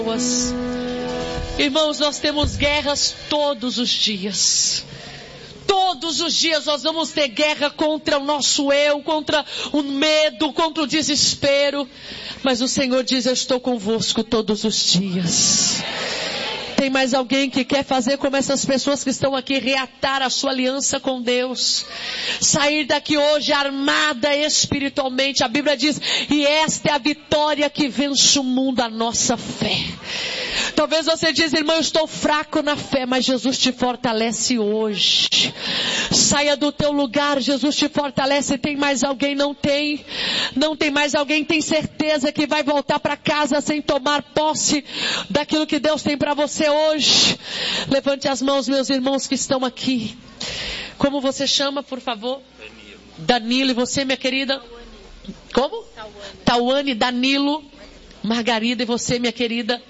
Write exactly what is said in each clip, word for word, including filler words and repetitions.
Irmãos, nós temos guerras todos os dias. Todos os dias nós vamos ter guerra contra o nosso eu, contra o medo, contra o desespero. Mas o Senhor diz: eu estou convosco todos os dias. Tem mais alguém que quer fazer como essas pessoas que estão aqui, reatar a sua aliança com Deus? Sair daqui hoje armada espiritualmente. A Bíblia diz: e esta é a vitória que vence o mundo, a nossa fé. Talvez você diz: irmão, eu estou fraco na fé, mas Jesus te fortalece hoje. Saia do teu lugar, Jesus te fortalece. Tem mais alguém? Não tem? Não tem mais alguém? Tem certeza que vai voltar para casa sem tomar posse daquilo que Deus tem para você hoje? Levante as mãos, meus irmãos que estão aqui. Como você chama, por favor? Danilo. Danilo. E você, minha querida? Como? Tauane. Danilo. Margarida. E você, minha querida?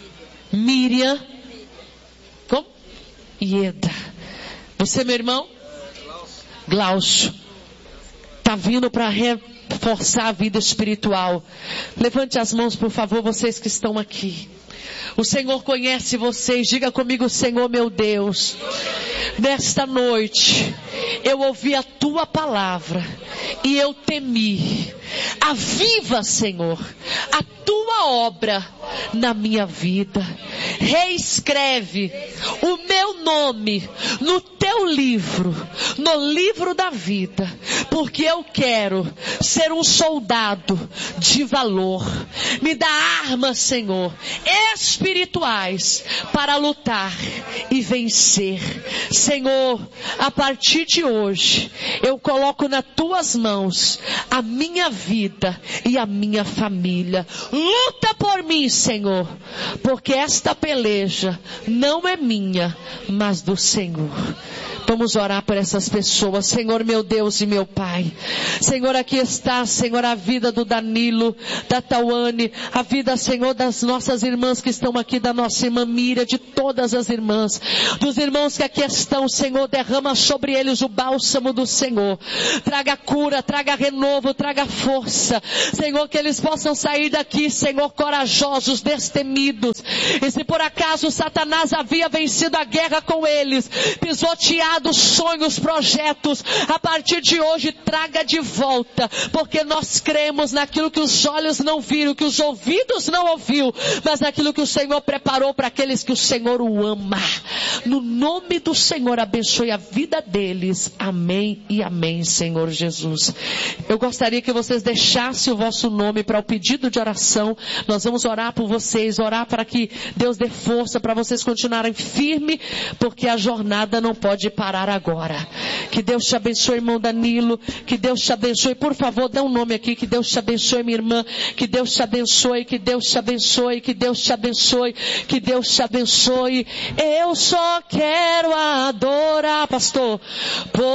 Miriam. Como? Ieda. Você, meu irmão? Glaucio. Tá vindo para reforçar a vida espiritual. Levante as mãos, por favor, vocês que estão aqui. O Senhor conhece vocês. Diga comigo: Senhor meu Deus, nesta noite eu ouvi a tua palavra e eu temi. Aviva, Senhor, a tua obra na minha vida. Reescreve o meu nome no teu livro, no livro da vida, porque eu quero ser um soldado de valor. Me dá armas, Senhor, espirituais para lutar e vencer. Senhor, a partir de hoje eu coloco nas tuas mãos a minha vida e a minha família. Luta por mim, Senhor, porque esta peleja não é minha, mas do Senhor. Vamos orar por essas pessoas. Senhor meu Deus e meu Pai. Senhor, aqui está, Senhor, a vida do Danilo, da Tauane, a vida, Senhor, das nossas irmãs que estão aqui, da nossa irmã Miriam, de todas as irmãs, dos irmãos que aqui estão. Senhor, derrama sobre eles o bálsamo do Senhor. Traga cura, traga renovo, traga força. Senhor, que eles possam sair daqui, Senhor, corajosos, destemidos. E se por acaso Satanás havia vencido a guerra com eles, pisoteado sonhos, projetos, a partir de hoje traga de volta, porque nós cremos naquilo que os olhos não viram, que os ouvidos não ouviu, mas naquilo que o Senhor preparou para aqueles que o Senhor o ama. No nome do Senhor, abençoe a vida deles. Amém e amém, Senhor Jesus. Eu gostaria que vocês deixassem o vosso nome para o pedido de oração. Nós vamos orar por vocês, orar para que Deus dê força para vocês continuarem firmes, porque a jornada não pode parar parar agora. Que Deus te abençoe, irmão Danilo. Que Deus te abençoe. Por favor, dê um nome aqui. Que Deus te abençoe, minha irmã. Que Deus te abençoe. Que Deus te abençoe. Que Deus te abençoe. Que Deus te abençoe. Eu só quero adorar, pastor.